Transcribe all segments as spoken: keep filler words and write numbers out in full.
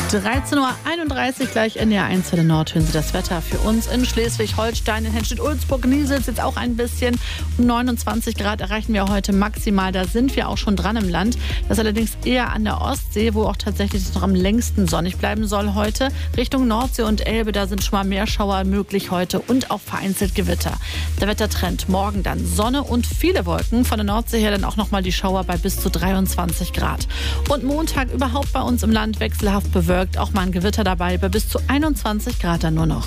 dreizehn Uhr einunddreißig gleich in der eins Welle Nord hören Sie das Wetter für uns in Schleswig-Holstein. In Henstedt-Ulzburg nieselt es jetzt auch ein bisschen. Um neunundzwanzig Grad erreichen wir heute maximal. Da sind wir auch schon dran im Land. Das ist allerdings eher an der Ostsee, wo auch tatsächlich es noch am längsten sonnig bleiben soll heute. Richtung Nordsee und Elbe, da sind schon mal mehr Schauer möglich heute und auch vereinzelt Gewitter. Der Wettertrend morgen dann Sonne und viele Wolken. Von der Nordsee her dann auch noch mal die Schauer bei bis zu dreiundzwanzig Grad. Und Montag überhaupt bei uns im Land wechselhaft bewölkt. Auch mal ein Gewitter dabei bei bis zu einundzwanzig Grad dann nur noch.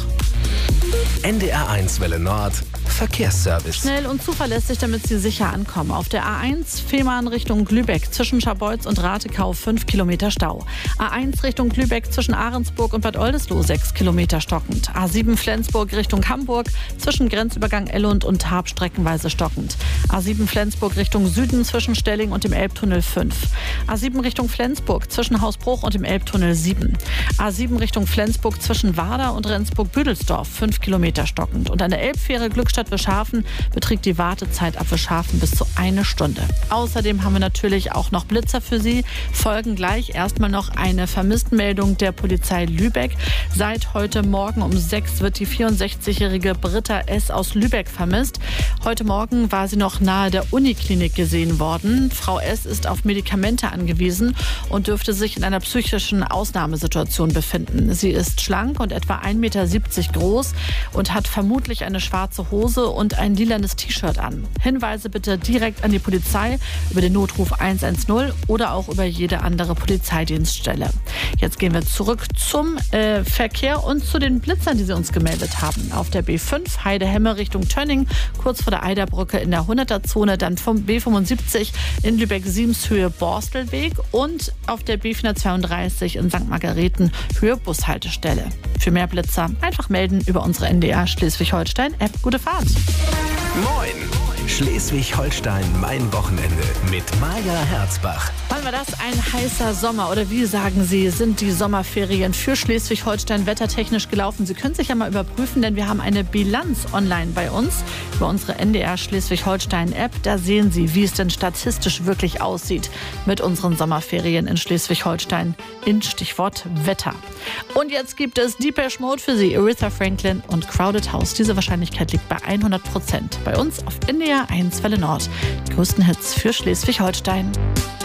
N D R eins Welle Nord Verkehrsservice. Schnell und zuverlässig, damit Sie sicher ankommen. Auf der A eins Fehmarn Richtung Lübeck zwischen Scharbeutz und Ratekau fünf Kilometer Stau. A eins Richtung Lübeck zwischen Ahrensburg und Bad Oldesloe sechs Kilometer stockend. A sieben Flensburg Richtung Hamburg zwischen Grenzübergang Ellund und Tarp streckenweise stockend. A sieben Flensburg Richtung Süden zwischen Stelling und dem Elbtunnel fünf. A sieben Richtung Flensburg zwischen Hausbruch und dem Elbtunnel sieben. A sieben Richtung Flensburg zwischen Warder und Rendsburg-Büdelsdorf fünf Kilometer stockend. Und an der Elbfähre Glückstadt-Wischhafen beträgt die Wartezeit ab Wischhafen bis zu eine Stunde. Außerdem haben wir natürlich auch noch Blitzer für Sie. Folgen gleich erstmal noch eine Vermisstenmeldung der Polizei Lübeck. Seit heute Morgen um sechs wird die vierundsechzigjährige Britta S. aus Lübeck vermisst. Heute Morgen war sie noch nahe der Uniklinik gesehen worden. Frau S. ist auf Medikamente angewiesen und dürfte sich in einer psychischen Ausnahmesituation befinden. Sie ist schlank und etwa ein Meter siebzig groß und hat vermutlich eine schwarze Hose und ein lilanes T-Shirt an. Hinweise bitte direkt an die Polizei über den Notruf eins eins null oder auch über jede andere Polizeidienststelle. Jetzt gehen wir zurück zum äh, Verkehr und zu den Blitzern, die Sie uns gemeldet haben. Auf der B fünf Heide-Hemme Richtung Tönning, kurz vor der Eiderbrücke in der hunderter-Zone, dann vom B fünfundsiebzig in Lübeck-Siemshöhe Borstelweg und auf der B vierhundertzweiunddreißig in Sankt Margareten Höhe Bushaltestelle. Für mehr Blitzer einfach melden über unsere N D R Schleswig-Holstein-App. Gute Fahrt! Moin! Schleswig-Holstein, mein Wochenende mit Maja Herzbach. Wann war das? Ein heißer Sommer oder wie sagen Sie, sind die Sommerferien für Schleswig-Holstein wettertechnisch gelaufen? Sie können sich ja mal überprüfen, denn wir haben eine Bilanz online bei uns über unsere N D R Schleswig-Holstein-App. Da sehen Sie, wie es denn statistisch wirklich aussieht mit unseren Sommerferien in Schleswig-Holstein in Stichwort Wetter. Und jetzt gibt es Depeche Mode für Sie, Aretha Franklin und Crowded House. Diese Wahrscheinlichkeit liegt bei hundert Prozent. Bei uns auf N D R eins Welle Nord. Die größten Hits für Schleswig-Holstein.